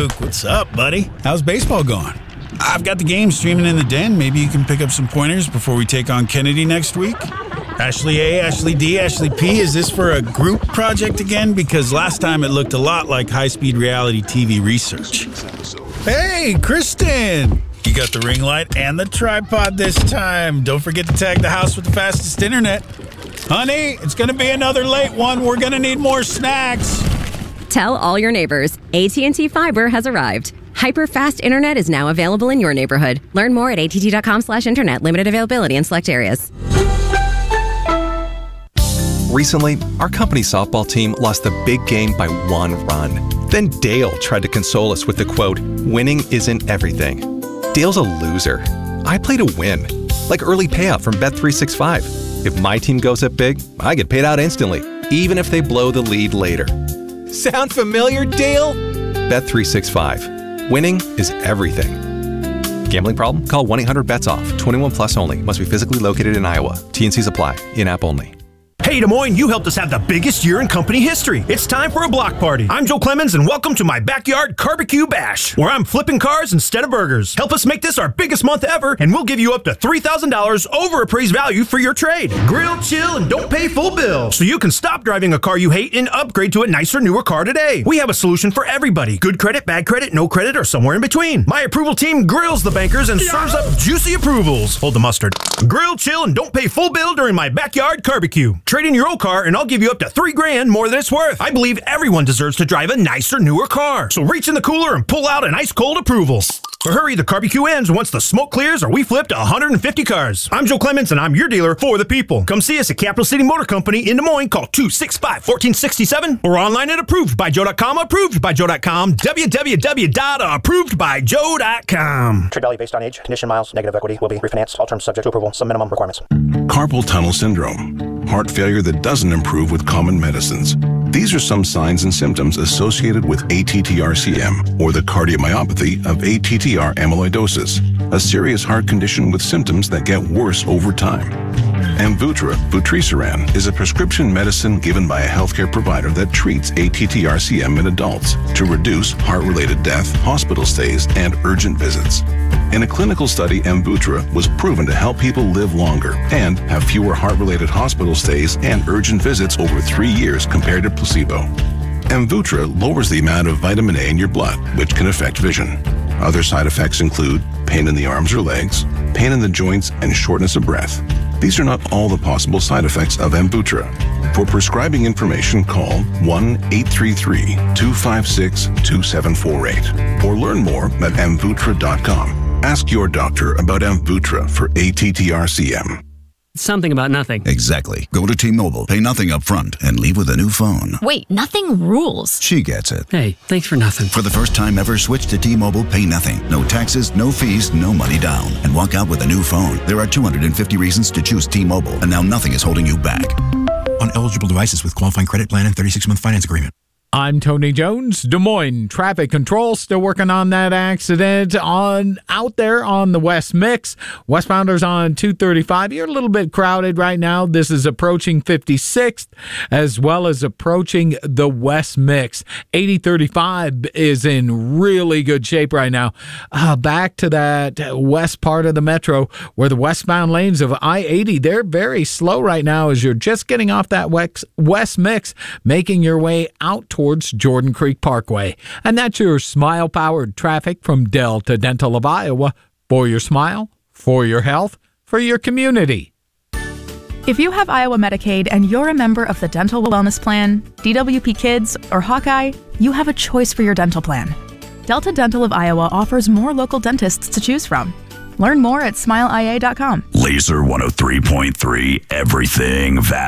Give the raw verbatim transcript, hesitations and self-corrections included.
Luke, what's up, buddy? How's baseball going? I've got the game streaming in the den. Maybe you can pick up some pointers before we take on Kennedy next week. Ashley A, Ashley D, Ashley P, is this for a group project again? Because last time it looked a lot like high-speed reality T V research. Hey, Kristen! You got the ring light and the tripod this time. Don't forget to tag the house with the fastest internet. Honey, it's going to be another late one. We're going to need more snacks. Tell all your neighbors, A T and T Fiber has arrived. Hyper-fast internet is now available in your neighborhood. Learn more at att.com slash internet. Limited availability in select areas. Recently, our company softball team lost the big game by one run. Then Dale tried to console us with the quote, "Winning isn't everything." Dale's a loser. I play to win. Like early payout from Bet three sixty-five. If my team goes up big, I get paid out instantly, even if they blow the lead later. Sound familiar, Dale? Bet three sixty-five. Winning is everything. Gambling problem? Call one eight hundred bets off. twenty-one plus only. Must be physically located in Iowa. T and Cs apply. In-app only. Hey, Des Moines, you helped us have the biggest year in company history. It's time for a block party. I'm Joe Clemens, and welcome to my backyard barbecue bash, where I'm flipping cars instead of burgers. Help us make this our biggest month ever, and we'll give you up to three thousand dollars over appraised value for your trade. Grill, chill, and don't pay full bill, so you can stop driving a car you hate and upgrade to a nicer, newer car today. We have a solution for everybody. Good credit, bad credit, no credit, or somewhere in between. My approval team grills the bankers and serves up juicy approvals. Hold the mustard. Grill, chill, and don't pay full bill during my backyard barbecue. Trade in your old car, and I'll give you up to three grand more than it's worth. I believe everyone deserves to drive a nicer, newer car. So reach in the cooler and pull out an ice cold approval. But hurry, the barbecue ends once the smoke clears, or we flip to one hundred fifty cars. I'm Joe Clemens, and I'm your dealer for the people. Come see us at Capital City Motor Company in Des Moines. Call two six five, one four six seven or online at approved by joe dot com. approved by joe dot com. w w w dot approved by joe dot com. Trade value based on age, condition, miles, negative equity will be refinanced. All terms subject to approval. Some minimum requirements. Carpal tunnel syndrome. Heart failure that doesn't improve with common medicines. These are some signs and symptoms associated with A T T R C M, or the cardiomyopathy of A T T R amyloidosis, a serious heart condition with symptoms that get worse over time. Amvuttra, vutrisiran, is a prescription medicine given by a healthcare provider that treats A T T R C M in adults to reduce heart-related death, hospital stays, and urgent visits. In a clinical study, Amvuttra was proven to help people live longer and have fewer heart-related hospital stays and urgent visits over three years compared to placebo. Amvuttra lowers the amount of vitamin A in your blood, which can affect vision. Other side effects include pain in the arms or legs, pain in the joints, and shortness of breath. These are not all the possible side effects of Amvuttra. For prescribing information, call one eight three three, two five six, two seven four eight or learn more at amvuttra dot com. Ask your doctor about Amvuttra for A T T R C M. Something about nothing. Exactly. Go to T-Mobile, pay nothing up front, and leave with a new phone. Wait, nothing rules. She gets it. Hey, thanks for nothing. For the first time ever, switch to T-Mobile, pay nothing. No taxes, no fees, no money down. And walk out with a new phone. There are two hundred fifty reasons to choose T-Mobile, and now nothing is holding you back. On eligible devices with qualifying credit plan and thirty-six month finance agreement. I'm Tony Jones, Des Moines Traffic Control, still working on that accident on out there on the West Mix. Westbounders on two thirty-five. You're a little bit crowded right now. This is approaching fifty-sixth as well as approaching the West Mix. eighty thirty-five is in really good shape right now. Uh, back to that west part of the metro where the westbound lanes of I eighty, they're very slow right now as you're just getting off that West Mix, making your way out towards Jordan Creek Parkway. And that's your smile-powered traffic from Delta Dental of Iowa. For your smile, for your health, for your community. If you have Iowa Medicaid and you're a member of the Dental Wellness Plan, D W P Kids, or Hawkeye, you have a choice for your dental plan. Delta Dental of Iowa offers more local dentists to choose from. Learn more at smile I A dot com. Laser one oh three point three, everything V A